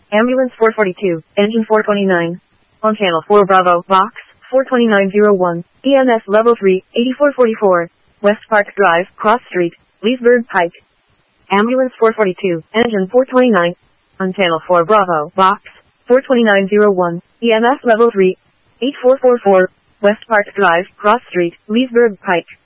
Ambulance 442, engine 429. On channel 4 Bravo, box 42901, EMS level 3, 8444, West Park Drive, Cross Street, Leesburg Pike. Ambulance 442, engine 429. On channel 4 Bravo, box 42901, EMS level 3, 8444, West Park Drive, Cross Street, Leesburg Pike.